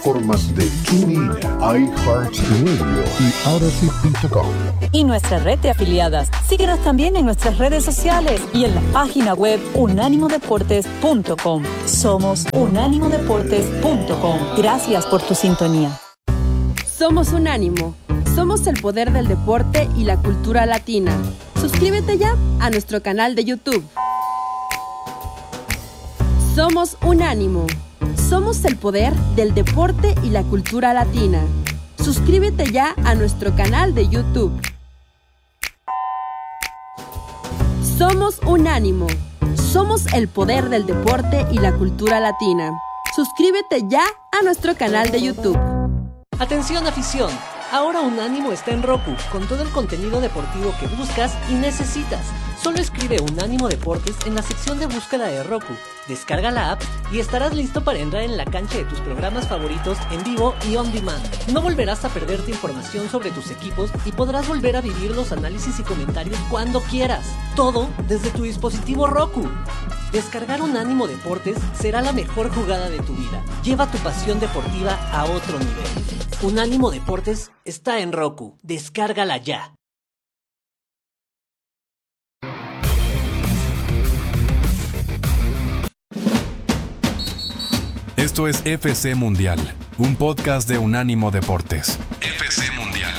Formas de TuneIn, iHeartRadio y Odyssey.com. Y nuestra red de afiliadas. Síguenos también en nuestras redes sociales y en la página web unánimodeportes.com. Somos unánimodeportes.com. Gracias por tu sintonía. Somos Unánimo. Somos el poder del deporte y la cultura latina. Suscríbete ya a nuestro canal de YouTube. Somos Unánimo. Somos el poder del deporte y la cultura latina. Suscríbete ya a nuestro canal de YouTube. Somos Unánimo. Somos el poder del deporte y la cultura latina. Suscríbete ya a nuestro canal de YouTube. Atención afición, ahora Unánimo está en Roku con todo el contenido deportivo que buscas y necesitas. Solo escribe Unánimo Deportes en la sección de búsqueda de Roku, descarga la app y estarás listo para entrar en la cancha de tus programas favoritos en vivo y on demand. No volverás a perderte información sobre tus equipos y podrás volver a vivir los análisis y comentarios cuando quieras. Todo desde tu dispositivo Roku. Descargar Unánimo Deportes será la mejor jugada de tu vida. Lleva tu pasión deportiva a otro nivel. Unánimo Deportes está en Roku. Descárgala ya. Esto es FC Mundial, un podcast de Unánimo Deportes. FC Mundial.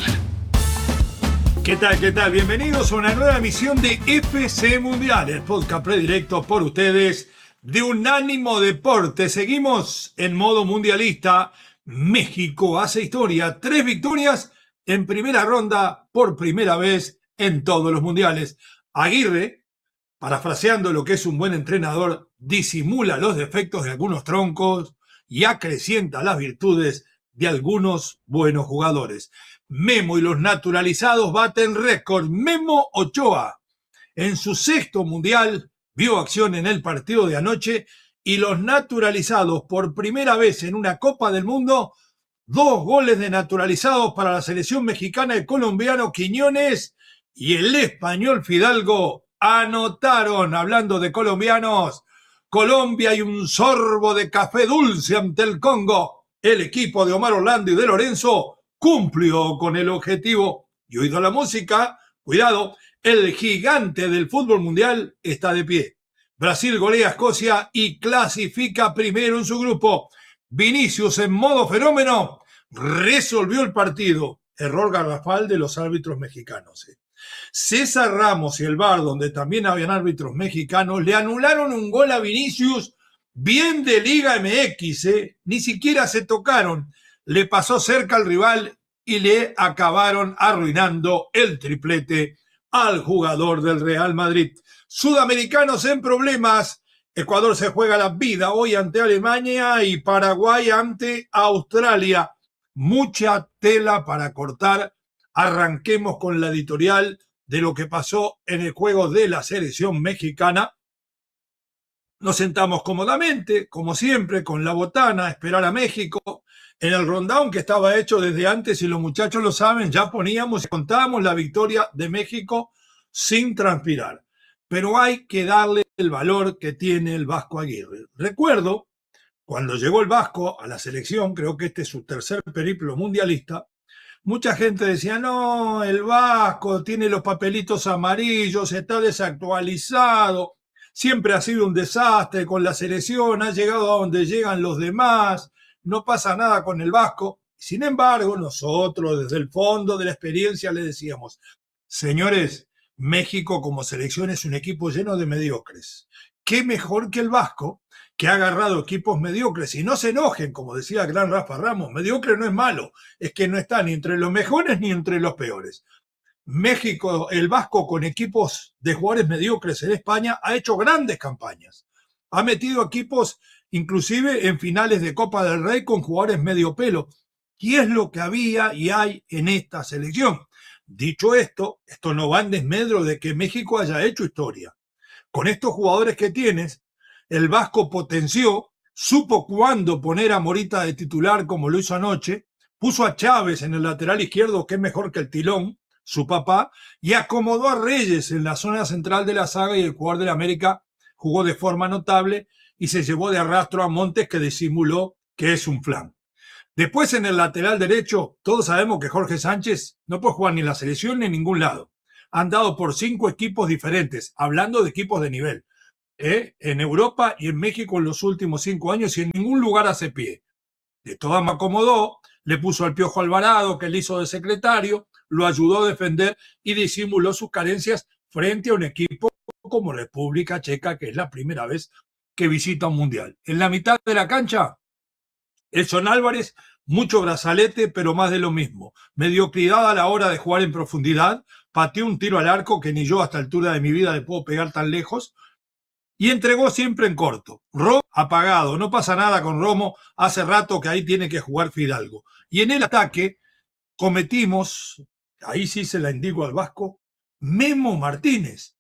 ¿Qué tal? ¿Qué tal? Bienvenidos a una nueva emisión de FC Mundial, el podcast predilecto por ustedes de Unánimo Deportes. Seguimos en modo mundialista. México hace historia, 3 victorias en primera ronda por primera vez en todos los mundiales. Aguirre, parafraseando lo que es un buen entrenador, disimula los defectos de algunos troncos y acrecienta las virtudes de algunos buenos jugadores. Memo y los naturalizados baten récord. Memo Ochoa, en su 6º mundial, vio acción en el partido de anoche y los naturalizados por primera vez en una Copa del Mundo, 2 goles de naturalizados para la selección mexicana, el colombiano Quiñones y el español Fidalgo anotaron. Hablando de colombianos, Colombia y un sorbo de café dulce ante el Congo. El equipo de Omar Orlando y de Lorenzo cumplió con el objetivo. Y oído la música, cuidado, el gigante del fútbol mundial está de pie. Brasil golea a Escocia y clasifica primero en su grupo. Vinicius, en modo fenómeno, resolvió el partido. Error garrafal de los árbitros mexicanos. César Ramos y el VAR, donde también habían árbitros mexicanos, le anularon un gol a Vinicius bien de Liga MX. Ni siquiera se tocaron. Le pasó cerca al rival y le acabaron arruinando el triplete al jugador del Real Madrid. Sudamericanos en problemas. Ecuador se juega la vida hoy ante Alemania y Paraguay ante Australia. Mucha tela para cortar. Arranquemos con la editorial de lo que pasó en el juego de la selección mexicana. Nos sentamos cómodamente, como siempre, con la botana, a esperar a México. En el rundown que estaba hecho desde antes, y los muchachos lo saben, ya poníamos y contábamos la victoria de México sin transpirar. Pero hay que darle el valor que tiene el Vasco Aguirre. Recuerdo, cuando llegó el Vasco a la selección, creo que este es su 3er periplo mundialista, mucha gente decía, no, el Vasco tiene los papelitos amarillos, está desactualizado, siempre ha sido un desastre con la selección, ha llegado a donde llegan los demás, no pasa nada con el Vasco. Sin embargo, nosotros desde el fondo de la experiencia le decíamos, señores, México como selección es un equipo lleno de mediocres. ¿Qué mejor que el Vasco, que ha agarrado equipos mediocres? Y no se enojen, como decía el gran Rafa Ramos, mediocre no es malo, es que no está ni entre los mejores ni entre los peores. México, el Vasco con equipos de jugadores mediocres en España ha hecho grandes campañas. Ha metido equipos inclusive en finales de Copa del Rey con jugadores medio pelo. Y es lo que había y hay en esta selección. Dicho esto, esto no va en desmedro de que México haya hecho historia. Con estos jugadores que tienes, el Vasco potenció, supo cuándo poner a Morita de titular como lo hizo anoche, puso a Chávez en el lateral izquierdo, que es mejor que el Tilón, su papá, y acomodó a Reyes en la zona central de la saga, y el jugador del América jugó de forma notable y se llevó de arrastro a Montes, que disimuló que es un flan. Después en el lateral derecho, todos sabemos que Jorge Sánchez no puede jugar ni en la selección ni en ningún lado. Han dado por 5 equipos diferentes, hablando de equipos de nivel, en Europa y en México en los últimos 5 años, y en ningún lugar hace pie. De todas me acomodó, le puso al Piojo Alvarado, que le hizo de secretario, lo ayudó a defender y disimuló sus carencias frente a un equipo como República Checa, que es la primera vez que visita un mundial. En la mitad de la cancha, Edson Álvarez, mucho brazalete, pero más de lo mismo. Mediocridad a la hora de jugar en profundidad, pateó un tiro al arco que ni yo a esta altura de mi vida le puedo pegar tan lejos, y entregó siempre en corto. Romo apagado, no pasa nada con Romo, hace rato que ahí tiene que jugar Fidalgo. Y en el ataque cometimos, ahí sí se la indico al Vasco, Memo Martínez.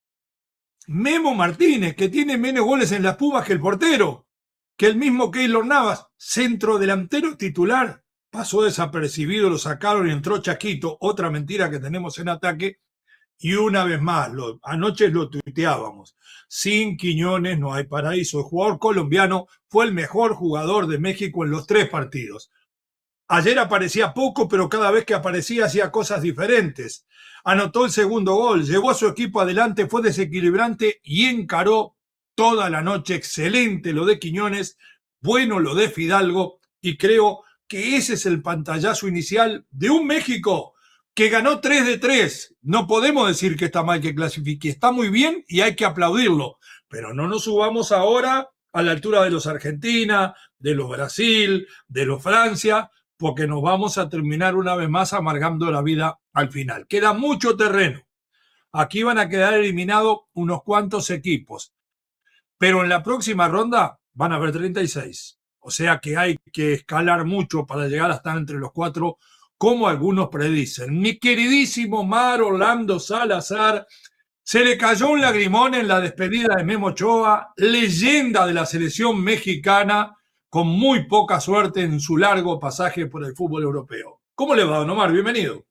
Memo Martínez, que tiene menos goles en las Pumas que el portero, que el mismo Keylor Navas, centro delantero titular, pasó desapercibido, lo sacaron y entró Chaquito, otra mentira que tenemos en ataque. Y una vez más, anoche lo tuiteábamos, sin Quiñones no hay paraíso. El jugador colombiano fue el mejor jugador de México en los 3 partidos. Ayer aparecía poco, pero cada vez que aparecía hacía cosas diferentes. Anotó el segundo gol, llevó a su equipo adelante, fue desequilibrante y encaró toda la noche. Excelente lo de Quiñones, bueno lo de Fidalgo, y creo que ese es el pantallazo inicial de un México que ganó 3 de 3. No podemos decir que está mal que clasifique, está muy bien y hay que aplaudirlo, pero no nos subamos ahora a la altura de los Argentina, de los Brasil, de los Francia, porque nos vamos a terminar una vez más amargando la vida al final. Queda mucho terreno. Aquí van a quedar eliminados unos cuantos equipos, pero en la próxima ronda van a haber 36. O sea que hay que escalar mucho para llegar a estar entre los 4, como algunos predicen. Mi queridísimo Mar Orlando Salazar, se le cayó un lagrimón en la despedida de Memo Ochoa, leyenda de la selección mexicana, con muy poca suerte en su largo pasaje por el fútbol europeo. ¿Cómo le va, don Omar? Bienvenido.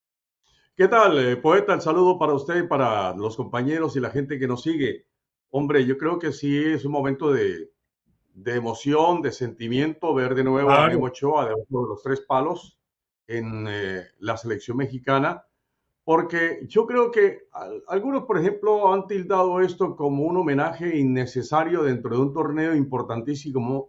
¿Qué tal, poeta? El saludo para usted y para los compañeros y la gente que nos sigue. Hombre, yo creo que sí es un momento de emoción, de sentimiento, ver de nuevo a Memo Ochoa debajo de los 3 palos en la selección mexicana, porque yo creo que algunos, por ejemplo, han tildado esto como un homenaje innecesario dentro de un torneo importantísimo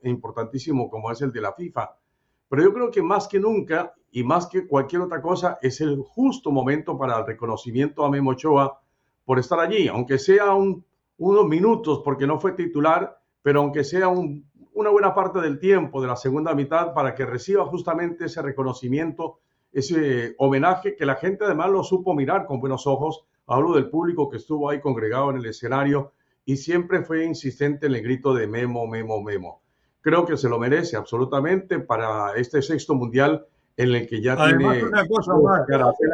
como es el de la FIFA. Pero yo creo que más que nunca y más que cualquier otra cosa es el justo momento para el reconocimiento a Memo Ochoa por estar allí, aunque sea unos minutos porque no fue titular, pero aunque sea una buena parte del tiempo de la segunda mitad para que reciba justamente ese reconocimiento, ese homenaje que la gente además lo supo mirar con buenos ojos. Hablo del público que estuvo ahí congregado en el escenario y siempre fue insistente en el grito de Memo, Memo, Memo. Creo que se lo merece absolutamente para este 6º mundial en el que ya además, tiene... una cosa más,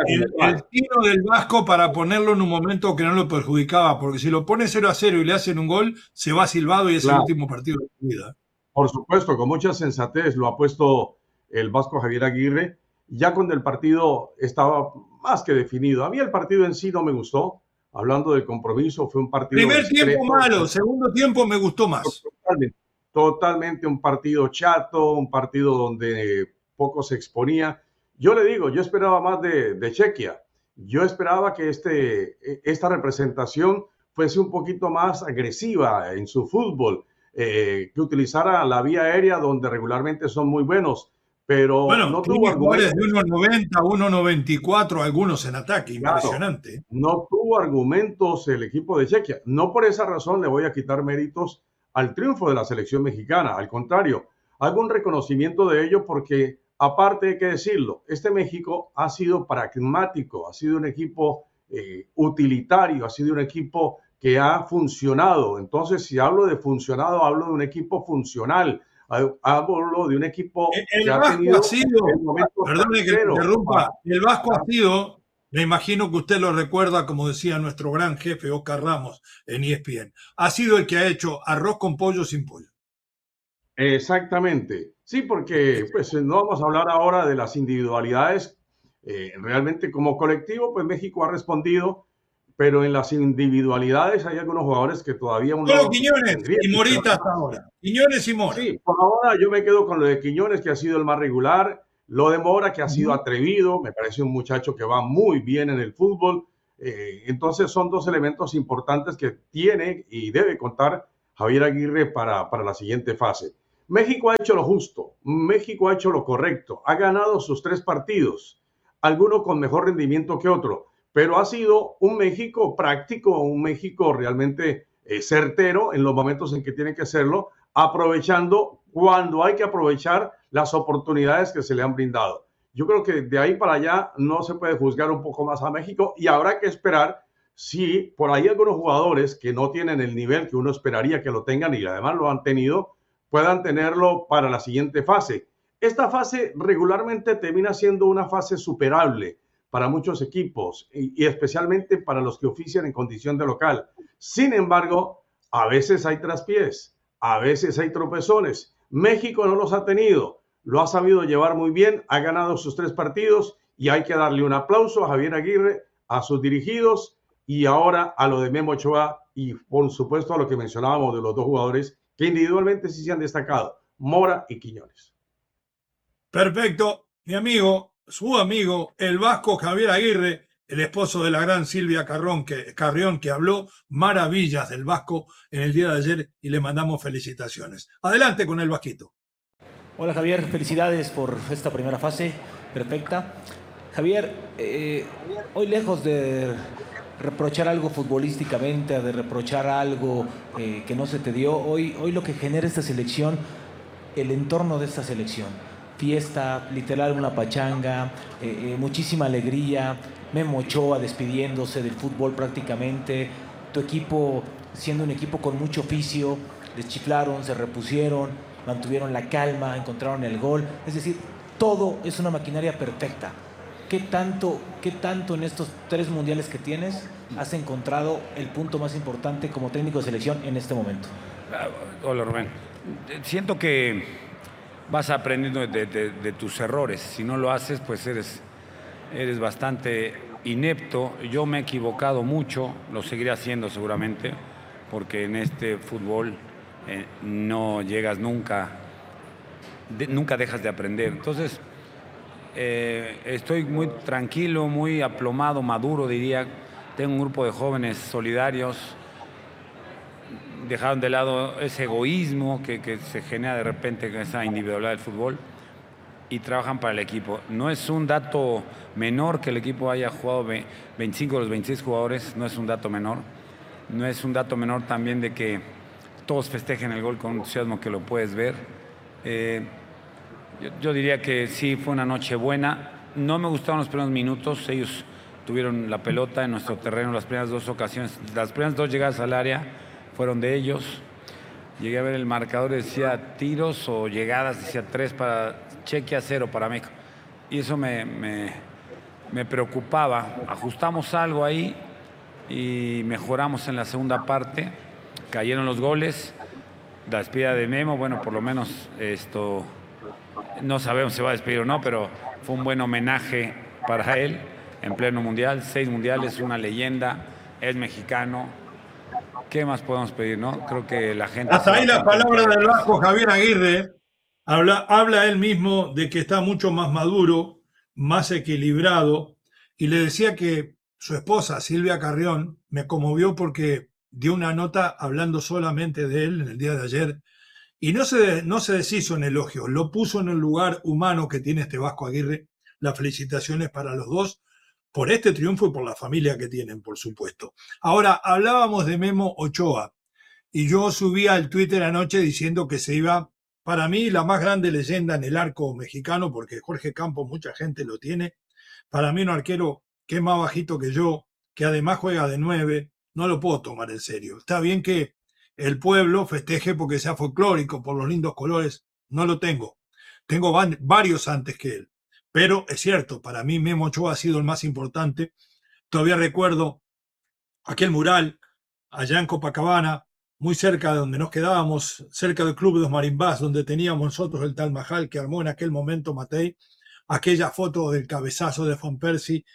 el tiro del Vasco para ponerlo en un momento que no lo perjudicaba, porque si lo pone 0-0 y le hacen un gol, se va silbado y es el último partido de su vida. Por supuesto, con mucha sensatez lo ha puesto el Vasco Javier Aguirre, ya cuando el partido estaba más que definido. A mí el partido en sí no me gustó, hablando del compromiso, fue un partido... Primer tiempo malo, segundo tiempo me gustó más. Totalmente un partido chato, un partido donde poco se exponía. Yo le digo, yo esperaba más de Chequia. Yo esperaba que esta representación fuese un poquito más agresiva en su fútbol, que utilizara la vía aérea donde regularmente son muy buenos, pero bueno, no tuvo argumentos. De 1.90, 1.94, algunos en ataque, impresionante. Claro, no tuvo argumentos el equipo de Chequia. No por esa razón le voy a quitar méritos al triunfo de la selección mexicana, al contrario, hago un reconocimiento de ello porque, aparte hay que decirlo, este México ha sido pragmático, ha sido un equipo utilitario, ha sido un equipo que ha funcionado. Entonces, si hablo de funcionado, hablo de un equipo funcional, hablo de un equipo que ha tenido... Perdone que te interrumpa, el Vasco ha sido... Me imagino que usted lo recuerda, como decía nuestro gran jefe Oscar Ramos en ESPN. Ha sido el que ha hecho arroz con pollo sin pollo. Exactamente. Sí, porque pues no vamos a hablar ahora de las individualidades. Realmente como colectivo, pues México ha respondido pero en las individualidades hay algunos jugadores que todavía uno Solo Quiñones tendría y que Morita trabajar. hasta ahora. Quiñones y Mora. Sí, por ahora yo me quedo con lo de Quiñones, que ha sido el más regular, lo de Mora, que ha sido atrevido, me parece un muchacho que va muy bien en el fútbol. Entonces son dos elementos importantes que tiene y debe contar Javier Aguirre para la siguiente fase. México ha hecho lo justo, México ha hecho lo correcto, ha ganado sus 3 partidos, algunos con mejor rendimiento que otro, pero ha sido un México práctico, un México realmente certero en los momentos en que tiene que hacerlo, aprovechando cuando hay que aprovechar las oportunidades que se le han brindado. Yo creo que de ahí para allá no se puede juzgar un poco más a México y habrá que esperar si por ahí algunos jugadores que no tienen el nivel que uno esperaría que lo tengan y además lo han tenido, puedan tenerlo para la siguiente fase. Esta fase regularmente termina siendo una fase superable para muchos equipos y especialmente para los que ofician en condición de local. Sin embargo, a veces hay traspiés, a veces hay tropezones. México no los ha tenido, lo ha sabido llevar muy bien, ha ganado sus 3 partidos y hay que darle un aplauso a Javier Aguirre, a sus dirigidos y ahora a lo de Memo Ochoa y por supuesto a lo que mencionábamos de los 2 jugadores que individualmente sí se han destacado, Mora y Quiñones. Perfecto. Mi amigo, su amigo, el vasco Javier Aguirre, el esposo de la gran Silvia Carrión, que habló maravillas del Vasco en el día de ayer y le mandamos felicitaciones. Adelante con el Vasquito. Hola Javier, felicidades por esta primera fase, perfecta. Javier, hoy lejos de reprochar algo futbolísticamente, de reprochar algo que no se te dio, hoy lo que genera esta selección, el entorno de esta selección, fiesta, literal una pachanga, muchísima alegría, Memo Ochoa despidiéndose del fútbol prácticamente, tu equipo siendo un equipo con mucho oficio, les chiflaron, se repusieron, mantuvieron la calma, encontraron el gol, es decir, todo es una maquinaria perfecta. ¿Qué tanto en estos 3 mundiales que tienes has encontrado el punto más importante como técnico de selección en este momento? Hola Rubén, siento que vas aprendiendo de tus errores, si no lo haces pues eres bastante inepto. Yo me he equivocado mucho, lo seguiré haciendo seguramente, porque en este fútbol no llegas nunca dejas de aprender. Entonces, estoy muy tranquilo, muy aplomado, maduro diría. Tengo un grupo de jóvenes solidarios, dejaron de lado ese egoísmo que se genera de repente con esa individualidad del fútbol y trabajan para el equipo. No es un dato menor que el equipo haya jugado 25 de los 26 jugadores, no es un dato menor. No es un dato menor también de que todos festejen el gol con entusiasmo, que lo puedes ver. Yo diría que sí, fue una noche buena. No me gustaron los primeros minutos. Ellos tuvieron la pelota en nuestro terreno las primeras 2 ocasiones. Las primeras 2 llegadas al área fueron de ellos. Llegué a ver el marcador, decía tiros o llegadas, decía 3 para Chequia, 0 para México. Y eso me preocupaba. Ajustamos algo ahí y mejoramos en la segunda parte. Cayeron los goles. La despedida de Memo, bueno, por lo menos esto, no sabemos si va a despedir o no, pero fue un buen homenaje para él en pleno mundial. 6 mundiales, una leyenda, es mexicano. ¿Qué más podemos pedir, no? Creo que la gente... Hasta ahí las palabras del vasco Javier Aguirre. Habla él mismo de que está mucho más maduro, más equilibrado, y le decía que su esposa, Silvia Carrión, me conmovió porque dio una nota hablando solamente de él en el día de ayer, y no se deshizo en elogios, lo puso en el lugar humano que tiene este Vasco Aguirre. Las felicitaciones para los dos por este triunfo y por la familia que tienen, por supuesto. Ahora, hablábamos de Memo Ochoa, y yo subí al Twitter anoche diciendo que se iba, para mí, la más grande leyenda en el arco mexicano, porque Jorge Campos mucha gente lo tiene. Para mí un arquero que es más bajito que yo, que además juega de 9, no lo puedo tomar en serio. Está bien que el pueblo festeje porque sea folclórico, por los lindos colores, no lo tengo. Tengo varios antes que él. Pero es cierto, para mí Memo Ochoa ha sido el más importante. Todavía recuerdo aquel mural allá en Copacabana, muy cerca de donde nos quedábamos, cerca del Club de los Marimbás, donde teníamos nosotros el Taj Mahal que armó en aquel momento Matei, aquella foto del cabezazo de Van Persie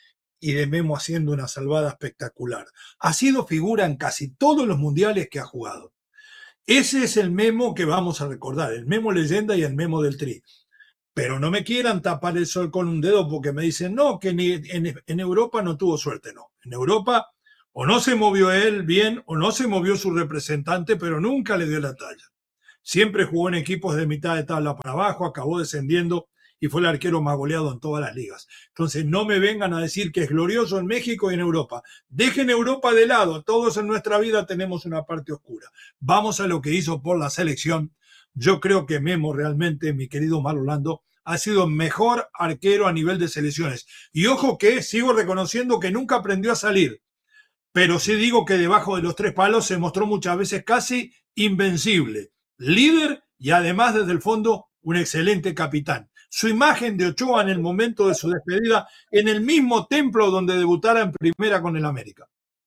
y de Memo haciendo una salvada espectacular. Ha sido figura en casi todos los mundiales que ha jugado. Ese es el Memo que vamos a recordar, el Memo leyenda y el Memo del Tri. Pero no me quieran tapar el sol con un dedo porque me dicen, no, que en Europa no tuvo suerte. No, en Europa o no se movió él bien o no se movió su representante, pero nunca le dio la talla. Siempre jugó en equipos de mitad de tabla para abajo, acabó descendiendo y fue el arquero más goleado en todas las ligas. Entonces no me vengan a decir que es glorioso en México y en Europa. Dejen Europa de lado, todos en nuestra vida tenemos una parte oscura. Vamos a lo que hizo por la selección. Yo creo que Memo realmente, mi querido Marlon Lando, ha sido mejor arquero a nivel de selecciones. Y ojo que sigo reconociendo que nunca aprendió a salir, pero sí digo que debajo de los 3 palos se mostró muchas veces casi invencible, líder y además desde el fondo un excelente capitán. Su imagen de Ochoa en el momento de su despedida en el mismo templo donde debutara en primera con el América.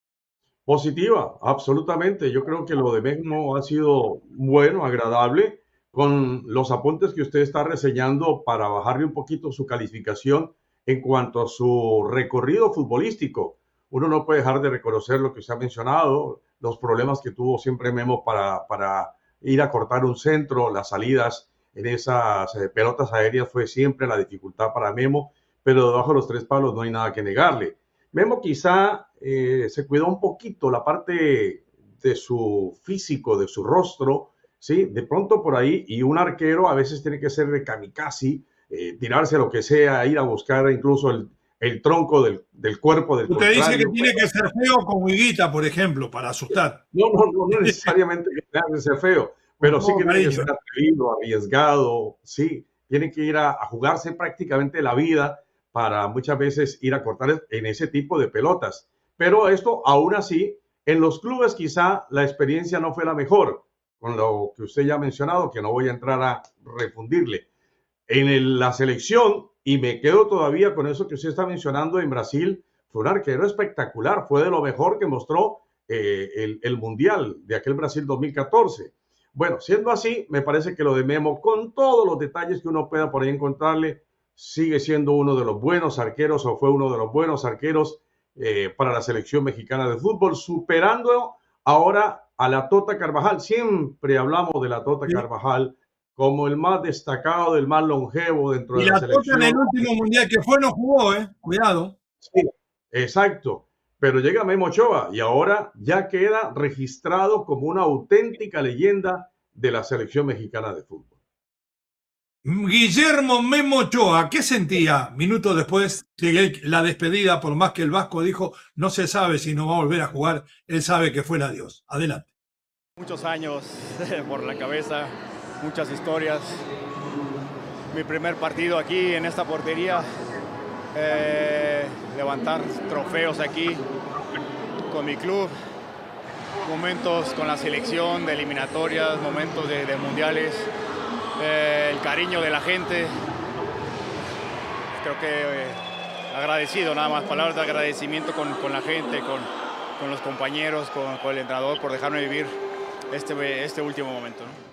Positiva, absolutamente. Yo creo que lo de Memo ha sido bueno, agradable, con los apuntes que usted está reseñando para bajarle un poquito su calificación en cuanto a su recorrido futbolístico. Uno no puede dejar de reconocer lo que usted ha mencionado, los problemas que tuvo siempre Memo para ir a cortar un centro, las salidas en esas pelotas aéreas fue siempre la dificultad para Memo, pero debajo de los 3 palos no hay nada que negarle. Memo quizá se cuidó un poquito la parte de su físico, de su rostro, ¿sí? De pronto por ahí, y un arquero a veces tiene que ser de kamikaze, tirarse lo que sea, ir a buscar incluso el tronco del cuerpo del Usted contrario. dice que tiene que ser feo como Higuita, por ejemplo, para asustar. No necesariamente que tenga que ser feo, pero sí que tiene que ser atrevido, arriesgado, sí, tiene que ir a jugarse prácticamente la vida para muchas veces ir a cortar en ese tipo de pelotas. Pero esto, aún así, en los clubes quizá la experiencia no fue la mejor, con lo que usted ya ha mencionado, que no voy a entrar a refundirle. En la selección, y me quedo todavía con eso que usted está mencionando, en Brasil, fue un arquero espectacular, fue de lo mejor que mostró el Mundial de aquel Brasil 2014. Bueno, siendo así, me parece que lo de Memo, con todos los detalles que uno pueda por ahí encontrarle, sigue siendo uno de los buenos arqueros, o fue uno de los buenos arqueros para la selección mexicana de fútbol, superando ahora a la Tota Carvajal. Siempre hablamos de la Tota Carvajal como el más destacado, el más longevo dentro de la selección. Y la Tota en el último mundial que fue no jugó, cuidado. Sí, exacto. Pero llega Memo Ochoa y ahora ya queda registrado como una auténtica leyenda de la selección mexicana de fútbol. Guillermo Memo Ochoa, ¿qué sentía minutos después de la despedida? Por más que el vasco dijo, no se sabe si no va a volver a jugar, él sabe que fue el adiós. Adelante. Muchos años por la cabeza, muchas historias. Mi primer partido aquí en esta portería, levantar trofeos aquí con mi club, momentos con la selección de eliminatorias, momentos de mundiales, el cariño de la gente. Creo que agradecido, nada más, palabras de agradecimiento con la gente, con los compañeros, con el entrenador por dejarme vivir este último momento, ¿no?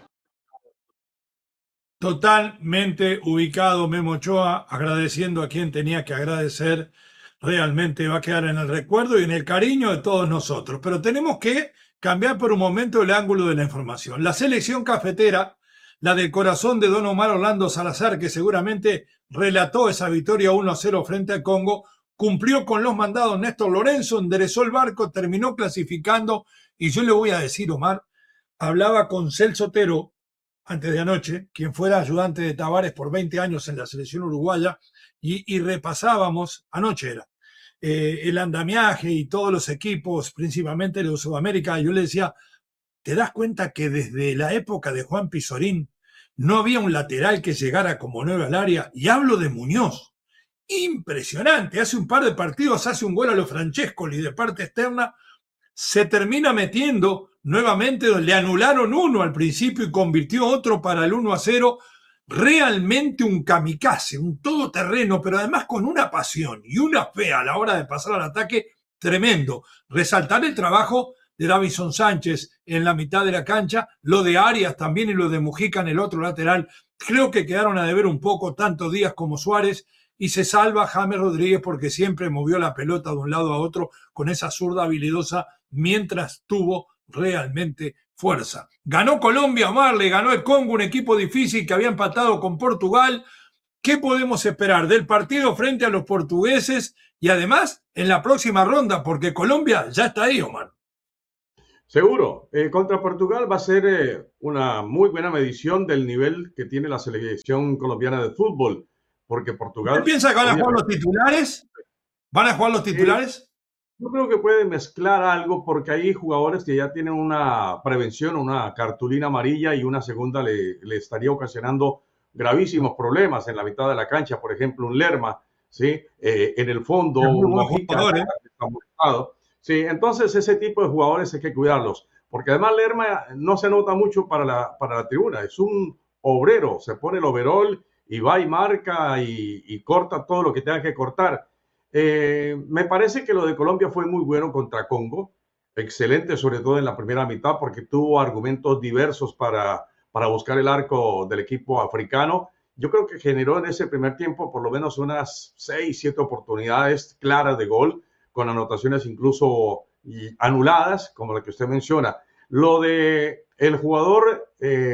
Totalmente ubicado Memo Ochoa, agradeciendo a quien tenía que agradecer. Realmente va a quedar en el recuerdo y en el cariño de todos nosotros. Pero tenemos que cambiar por un momento el ángulo de la información. La selección cafetera, la del corazón de don Omar Orlando Salazar, que seguramente relató esa victoria 1-0 frente al Congo, cumplió con los mandados Néstor Lorenzo, enderezó el barco, terminó clasificando. Y yo le voy a decir, Omar, hablaba con Celso Otero antes de anoche, quien fuera ayudante de Tavares por 20 años en la selección uruguaya, y repasábamos, anoche era, el andamiaje y todos los equipos, principalmente los de Sudamérica. Yo le decía, ¿te das cuenta que desde la época de Juan Pizorín no había un lateral que llegara como 9 al área? Y hablo de Muñoz. Impresionante, hace un par de partidos, hace un gol a los Francescoli de parte externa, se termina metiendo nuevamente, le anularon uno al principio y convirtió otro para el 1-0. Realmente un kamikaze, un todoterreno, pero además con una pasión y una fe a la hora de pasar al ataque tremendo. Resaltar el trabajo de Davison Sánchez en la mitad de la cancha, lo de Arias también y lo de Mujica en el otro lateral. Creo que quedaron a deber un poco tanto Díaz como Suárez, y se salva James Rodríguez porque siempre movió la pelota de un lado a otro con esa zurda habilidosa mientras tuvo realmente fuerza. Ganó Colombia, Omar, le ganó el Congo, un equipo difícil que había empatado con Portugal. ¿Qué podemos esperar del partido frente a los portugueses y además en la próxima ronda? Porque Colombia ya está ahí, Omar. Seguro, contra Portugal va a ser una muy buena medición del nivel que tiene la selección colombiana de fútbol, porque Portugal... ¿Usted piensa que van a jugar los titulares? ¿Van a jugar los titulares? Yo creo que pueden mezclar algo porque hay jugadores que ya tienen una prevención, una cartulina amarilla y una segunda le estaría ocasionando gravísimos problemas en la mitad de la cancha. Por ejemplo, un Lerma, ¿sí? En el fondo, un Mojica está molestado. Sí, entonces ese tipo de jugadores hay que cuidarlos, porque además Lerma no se nota mucho para la tribuna, es un obrero, se pone el overol y va y marca y corta todo lo que tenga que cortar. Me parece que lo de Colombia fue muy bueno contra Congo, excelente sobre todo en la primera mitad porque tuvo argumentos diversos para buscar el arco del equipo africano. Yo creo que generó en ese primer tiempo por lo menos unas 6, 7 oportunidades claras de gol, con anotaciones incluso anuladas, como la que usted menciona. Lo de el jugador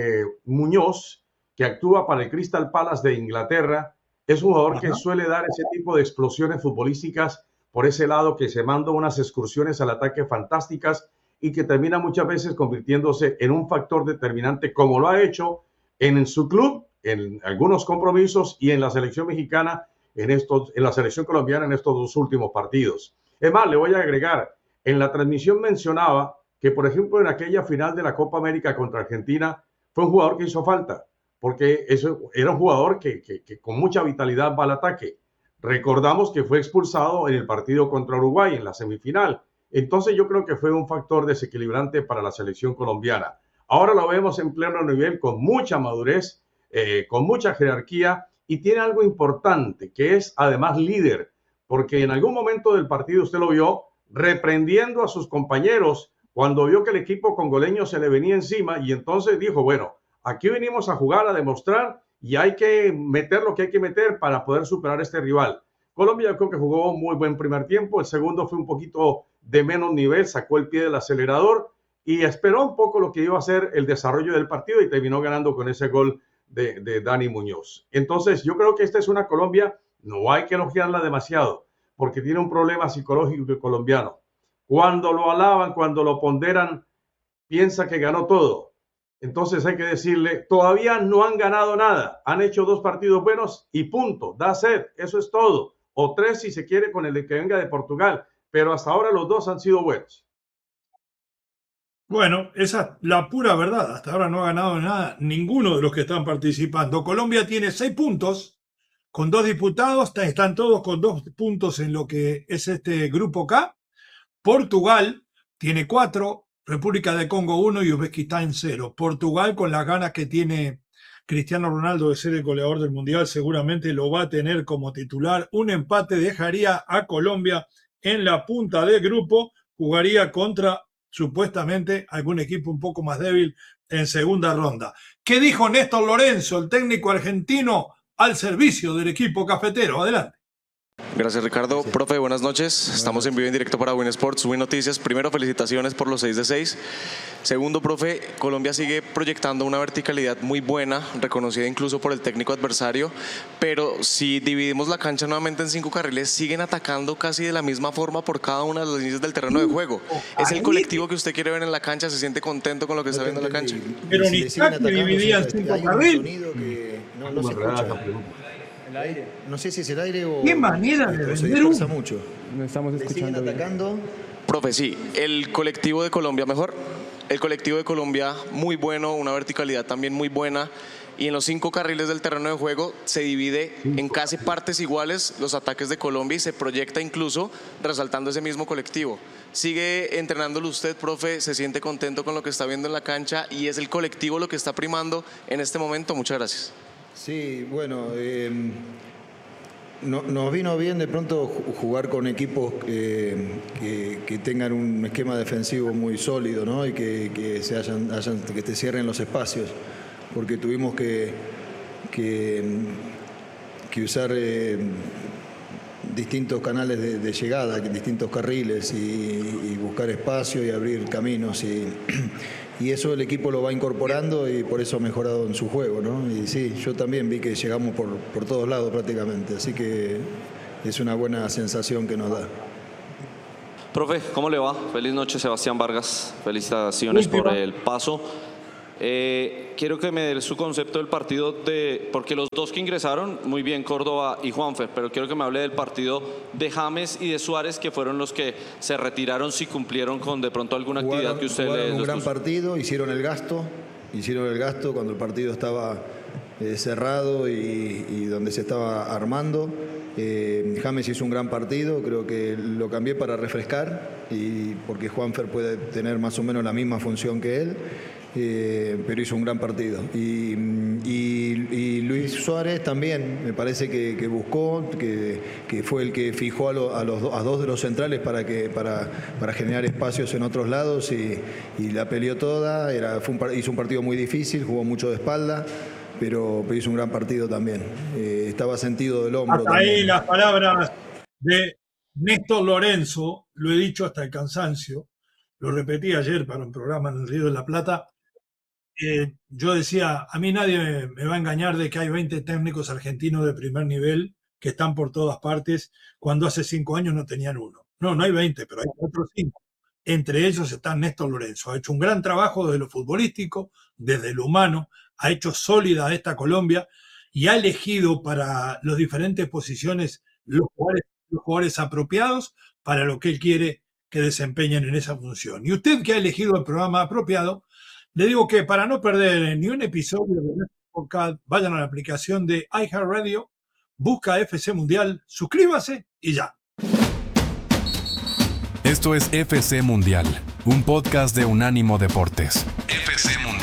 Muñoz, que actúa para el Crystal Palace de Inglaterra, es un jugador que suele dar ese tipo de explosiones futbolísticas por ese lado, que se manda unas excursiones al ataque fantásticas y que termina muchas veces convirtiéndose en un factor determinante, como lo ha hecho en su club, en algunos compromisos y en la selección mexicana, en la selección colombiana en estos 2 últimos partidos. Es más, le voy a agregar, en la transmisión mencionaba que, por ejemplo, en aquella final de la Copa América contra Argentina, fue un jugador que hizo falta, porque eso era un jugador que con mucha vitalidad va al ataque. Recordamos que fue expulsado en el partido contra Uruguay, en la semifinal. Entonces yo creo que fue un factor desequilibrante para la selección colombiana. Ahora lo vemos en pleno nivel, con mucha madurez, con mucha jerarquía, y tiene algo importante, que es además líder, porque en algún momento del partido usted lo vio reprendiendo a sus compañeros cuando vio que el equipo congoleño se le venía encima, y entonces dijo, bueno, aquí venimos a jugar, a demostrar, y hay que meter lo que hay que meter para poder superar a este rival. Colombia yo creo que jugó un muy buen primer tiempo, el segundo fue un poquito de menos nivel, sacó el pie del acelerador y esperó un poco lo que iba a ser el desarrollo del partido y terminó ganando con ese gol de Dani Muñoz. Entonces yo creo que esta es una Colombia, no hay que elogiarla demasiado, porque tiene un problema psicológico el colombiano. Cuando lo alaban, cuando lo ponderan, piensa que ganó todo. Entonces hay que decirle, todavía no han ganado nada, han hecho 2 partidos buenos y punto, that's it, eso es todo. O 3 si se quiere con el de que venga de Portugal, pero hasta ahora los 2 han sido buenos. Bueno, esa es la pura verdad. Hasta ahora no ha ganado nada ninguno de los que están participando. Colombia tiene 6 puntos con 2 disputados. Están todos con 2 puntos en lo que es este grupo K. Portugal tiene 4, República de Congo 1 y Uzbekistán 0. Portugal, con las ganas que tiene Cristiano Ronaldo de ser el goleador del Mundial, seguramente lo va a tener como titular. Un empate dejaría a Colombia en la punta del grupo. Jugaría contra supuestamente algún equipo un poco más débil en segunda ronda. ¿Qué dijo Néstor Lorenzo, el técnico argentino, al servicio del equipo cafetero? Adelante. Gracias, Ricardo. Profe, buenas noches. Estamos en vivo en directo para Win Sports, Win Noticias. Primero, felicitaciones por los 6 de 6. Segundo, profe, Colombia sigue proyectando una verticalidad muy buena, reconocida incluso por el técnico adversario, pero si dividimos la cancha nuevamente en 5 carriles, siguen atacando casi de la misma forma por cada una de las líneas del terreno de juego. ¿Es el colectivo que usted quiere ver en la cancha? ¿Se siente contento con lo que está viendo en la cancha? Pero ni siquiera dividían 5 carriles. No se escucha. El aire. No sé si es el aire o... ¿Qué manera de vender un... mucho? No estamos escuchando. ¿Siguen atacando? Profe, sí. ¿El colectivo de Colombia mejor? El colectivo de Colombia muy bueno, una verticalidad también muy buena. Y en los 5 carriles del terreno de juego se divide en casi partes iguales los ataques de Colombia y se proyecta incluso resaltando ese mismo colectivo. ¿Sigue entrenándolo usted, profe? ¿Se siente contento con lo que está viendo en la cancha? ¿Y es el colectivo lo que está primando en este momento? Muchas gracias. Sí, bueno, nos vino bien de pronto jugar con equipos que tengan un esquema defensivo muy sólido, ¿no? Y que te cierren los espacios, porque tuvimos que usar distintos canales de llegada, distintos carriles y buscar espacio y abrir caminos y eso el equipo lo va incorporando y por eso ha mejorado en su juego, ¿no? Y sí, yo también vi que llegamos por todos lados prácticamente, así que es una buena sensación que nos da. Profe, ¿cómo le va? Feliz noche, Sebastián Vargas. Felicitaciones por el paso. Quiero que me dé su concepto del partido, porque los dos que ingresaron, muy bien Córdoba y Juanfer, pero quiero que me hable del partido de James y de Suárez, que fueron los que se retiraron, si cumplieron con de pronto alguna actividad que usted les un gran partido, hicieron el gasto cuando el partido estaba cerrado y donde se estaba armando. James hizo un gran partido, creo que lo cambié para refrescar y porque Juanfer puede tener más o menos la misma función que él, pero hizo un gran partido. Y Luis Suárez también, me parece que buscó, que fue el que fijó a dos de los centrales para generar espacios en otros lados y la peleó toda. Hizo un partido muy difícil, jugó mucho de espalda. Pero hizo un gran partido también. Estaba sentido del hombro. Hasta ahí las palabras de Néstor Lorenzo, lo he dicho hasta el cansancio, lo repetí ayer para un programa en el Río de la Plata. Yo decía, a mí nadie me va a engañar de que hay 20 técnicos argentinos de primer nivel que están por todas partes, cuando hace 5 años no tenían uno. No hay 20, pero hay 4 o 5. Entre ellos está Néstor Lorenzo. Ha hecho un gran trabajo desde lo futbolístico, desde lo humano, ha hecho sólida a esta Colombia y ha elegido para las diferentes posiciones los jugadores apropiados para lo que él quiere que desempeñen en esa función. Y usted que ha elegido el programa apropiado, le digo que para no perder ni un episodio de nuestro podcast, vayan a la aplicación de iHeartRadio, busca FC Mundial, suscríbase y ya. Esto es FC Mundial, un podcast de Unánimo Deportes. FC Mundial.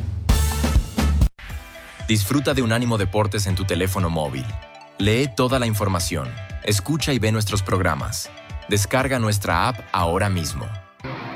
Disfruta de Unánimo Deportes en tu teléfono móvil. Lee toda la información, escucha y ve nuestros programas. Descarga nuestra app ahora mismo.